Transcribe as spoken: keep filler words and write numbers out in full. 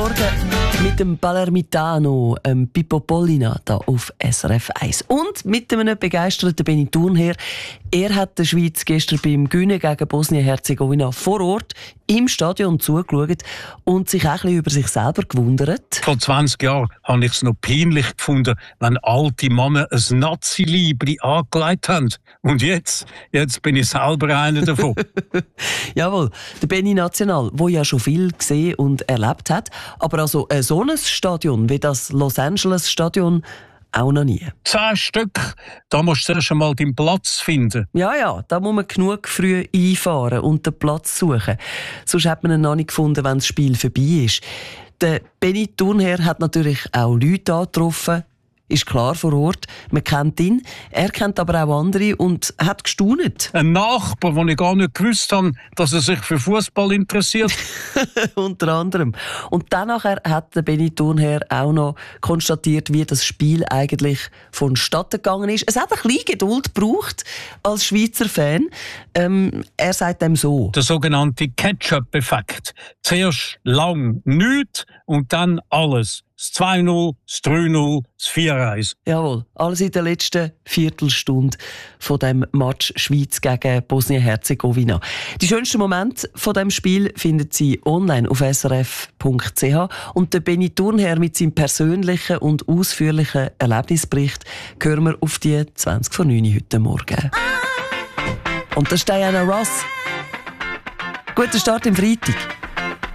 Morgen mit dem Palermitano, ähm, Pippo Pollina, da auf S R F eins. Und mit einem begeisterten Benny Thurnherr. Er hat der Schweiz gestern beim Güne gegen Bosnien-Herzegowina vor Ort im Stadion zugeschaut und sich auch ein bisschen über sich selber gewundert. Vor zwanzig Jahren habe ich es noch peinlich gefunden, wenn alte Männer ein Nazi-Liebli angelegt haben. Und jetzt, jetzt bin ich selber einer davon. Jawohl, der Benny National, der ja schon viel gesehen und erlebt hat. Aber also ein so ein Stadion wie das Los Angeles Stadion auch noch nie. Zehn Stück, da musst du erst einmal deinen Platz finden. Ja, ja, da muss man genug früh einfahren und den Platz suchen. Sonst hat man ihn noch nicht gefunden, wenn das Spiel vorbei ist. Der Benny Thurnherr hat natürlich auch Leute angetroffen, ist klar vor Ort. Man kennt ihn, er kennt aber auch andere und hat gestaunt. Ein Nachbar, den ich gar nicht gewusst habe, dass er sich für Fußball interessiert. Unter anderem. Und dann nachher hat der Benny Thurnherr auch noch konstatiert, wie das Spiel eigentlich vonstatten gegangen ist. Es hat ein bisschen Geduld gebraucht als Schweizer Fan. Ähm, er sagt dem so. Der sogenannte Ketchup-Effekt. Zuerst lang nichts und dann alles. Das zwei null, das drei null, das vier eins. Jawohl, alles in der letzten Viertelstunde von dem Match Schweiz gegen Bosnien-Herzegowina. Die schönsten Momente von dem Spiel finden Sie online auf s r f punkt c h und der Benny Thurnherr mit seinem persönlichen und ausführlichen Erlebnisbericht hören wir auf die zwanzig vor neun heute Morgen. Und das ist Diana Ross. Guten Start im Freitag.